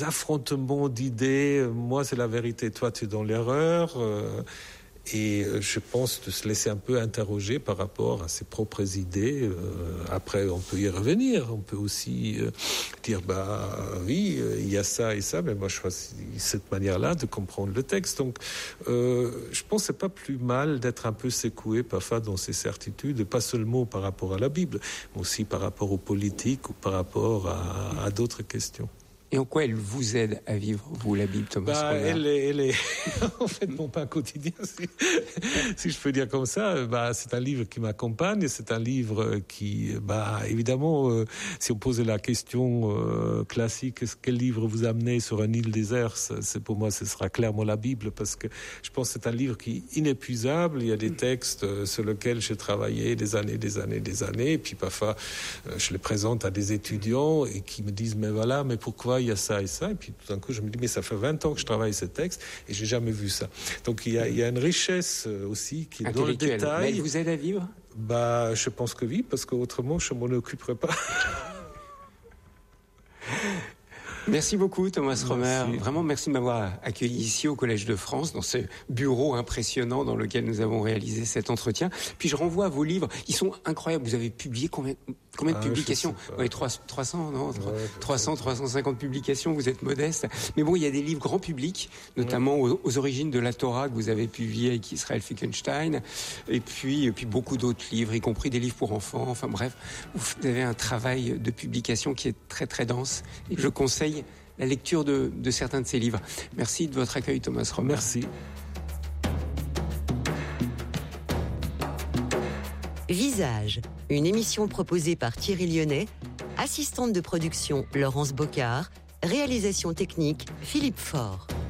affrontement d'idées. Moi, c'est la vérité. Toi, tu es dans l'erreur. Et je pense de se laisser un peu interroger par rapport à ses propres idées. Après, on peut y revenir. On peut aussi dire, oui, il y a ça et ça, mais moi, je choisis cette manière-là de comprendre le texte. Donc, je pense que c'est pas plus mal d'être un peu secoué parfois dans ses certitudes, pas seulement par rapport à la Bible, mais aussi par rapport aux politiques ou par rapport à d'autres questions. Et en quoi elle vous aide à vivre, vous, la Bible, Thomas Romer ? Elle est en fait mon pain quotidien, si je peux dire comme ça. C'est un livre qui m'accompagne, c'est un livre qui, évidemment, si on posait la question classique, quel livre vous amenez sur une île déserte, pour moi, ce sera clairement la Bible, parce que je pense que c'est un livre qui est inépuisable. Il y a des textes sur lesquels j'ai travaillé des années, et puis parfois, je les présente à des étudiants et qui me disent, mais pourquoi il y a ça et ça, et puis tout d'un coup je me dis, mais ça fait 20 ans que je travaille ce texte et j'ai jamais vu ça. Donc il y a une richesse aussi qui est dans le détail. Mais elle vous aide à vivre ? Je pense que oui, parce qu'autrement je m'en occuperais pas. Merci beaucoup, Thomas Romer. Vraiment, merci de m'avoir accueilli ici au Collège de France, dans ce bureau impressionnant dans lequel nous avons réalisé cet entretien. Puis je renvoie à vos livres. Ils sont incroyables. Vous avez publié combien de publications ? 300, non ? 350 publications. Vous êtes modeste. Mais bon, il y a des livres grand public, notamment aux origines de la Torah que vous avez publié avec Israël Finkelstein. Et puis beaucoup d'autres livres, y compris des livres pour enfants. Enfin bref, vous avez un travail de publication qui est très très dense. Et je conseille la lecture de certains de ces livres. Merci de votre accueil, Thomas Romer. Merci. Visage, une émission proposée par Thierry Lyonnais, assistante de production Laurence Bocard, réalisation technique Philippe Faure.